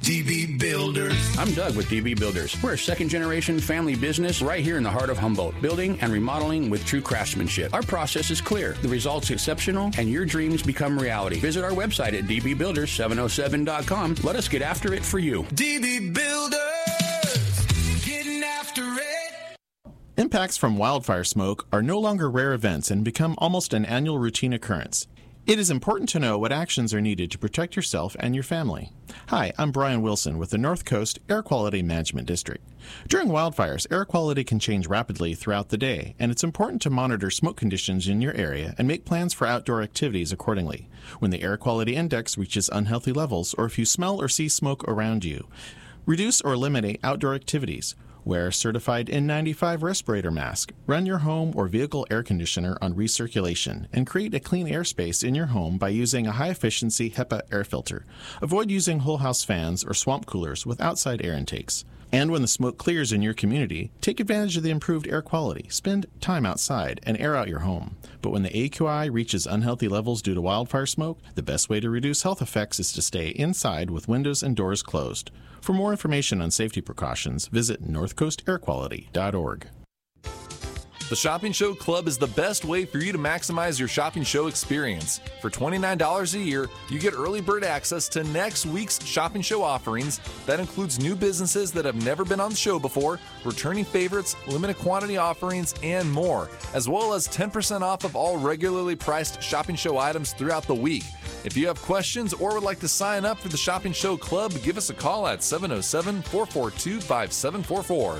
DB Builders. I'm Doug with DB Builders. We're a second-generation family business right here in the heart of Humboldt, building and remodeling with true craftsmanship. Our process is clear, the results exceptional, and your dreams become reality. Visit our website at dbbuilders707.com. Let us get after it for you. DB Builders, getting after it. Impacts from wildfire smoke are no longer rare events and become almost an annual routine occurrence. It is important to know what actions are needed to protect yourself and your family. Hi, I'm Brian Wilson with the North Coast Air Quality Management District. During wildfires, air quality can change rapidly throughout the day, and it's important to monitor smoke conditions in your area and make plans for outdoor activities accordingly. When the air quality index reaches unhealthy levels, or if you smell or see smoke around you, reduce or eliminate outdoor activities. Wear a certified N95 respirator mask, run your home or vehicle air conditioner on recirculation, and create a clean airspace in your home by using a high-efficiency HEPA air filter. Avoid using whole house fans or swamp coolers with outside air intakes. And when the smoke clears in your community, take advantage of the improved air quality. Spend time outside and air out your home. But when the AQI reaches unhealthy levels due to wildfire smoke, the best way to reduce health effects is to stay inside with windows and doors closed. For more information on safety precautions, visit northcoastairquality.org. The Shopping Show Club is the best way for you to maximize your shopping show experience. For $29 a year, you get early bird access to next week's shopping show offerings. That includes new businesses that have never been on the show before, returning favorites, limited quantity offerings, and more, as well as 10% off of all regularly priced shopping show items throughout the week. If you have questions or would like to sign up for the Shopping Show Club, give us a call at 707-442-5744.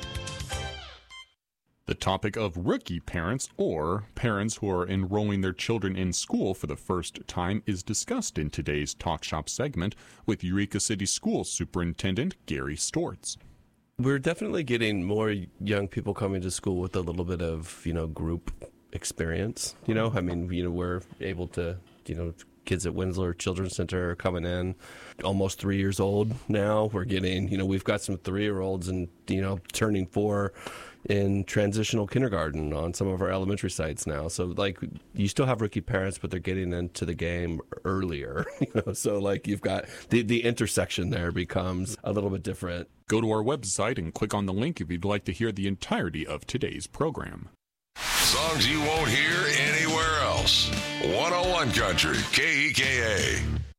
The topic of rookie parents, or parents who are enrolling their children in school for the first time, is discussed in today's Talk Shop segment with Eureka City Schools Superintendent Gary Stortz. We're definitely getting more young people coming to school with a little bit of, group experience. We're able to, kids at Winslow Children's Center are coming in almost 3 years old now. We're getting, we've got some 3-year-olds and, turning 4 in transitional kindergarten on some of our elementary sites now. So, you still have rookie parents, but they're getting into the game earlier. So, you've got the intersection there becomes a little bit different. Go to our website and click on the link if you'd like to hear the entirety of today's program. Songs you won't hear anywhere else. 101 Country, KEKA.